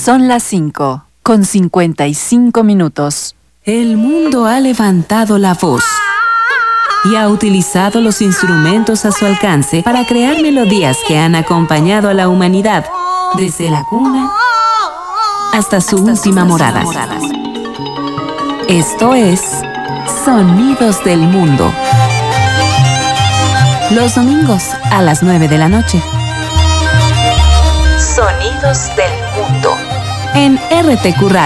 Son las 5:55. El mundo ha levantado la voz y ha utilizado los instrumentos a su alcance para crear melodías que han acompañado a la humanidad desde la cuna hasta su última morada. Esto es Sonidos del Mundo. Los domingos a las 9 de la noche. Sonidos del Mundo. En RTQ Radio.